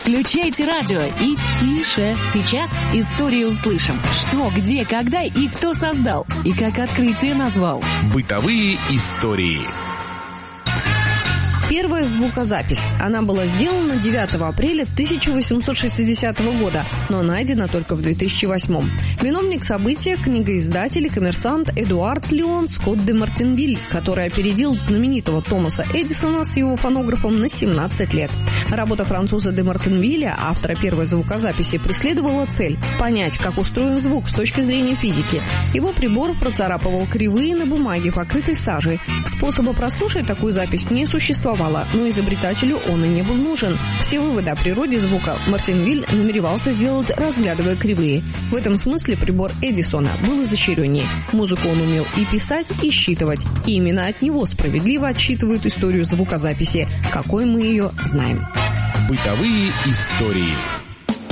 Включайте радио и тише. Сейчас историю услышим. Что, где, когда и кто создал. И как открытие назвал. Бытовые истории. Первая звукозапись. Она была сделана 9 апреля 1860 года, но найдена только в 2008. Виновник события – книгоиздатель и коммерсант Эдуард Леон Скотт де Мартинвиль, который опередил знаменитого Томаса Эдисона с его фонографом на 17 лет. Работа француза де Мартинвиля, автора первой звукозаписи, преследовала цель – понять, как устроен звук с точки зрения физики. Его прибор процарапывал кривые на бумаге, покрытой сажей. Способа прослушать такую запись не существовало, но изобретателю он и не был нужен. Все выводы о природе звука Мартинвиль намеревался сделать, разглядывая кривые. В этом смысле прибор Эдисона был изощреннее. Музыку он умел и писать, и считывать. И именно от него справедливо отсчитывают историю звукозаписи, какой мы ее знаем. Бытовые истории.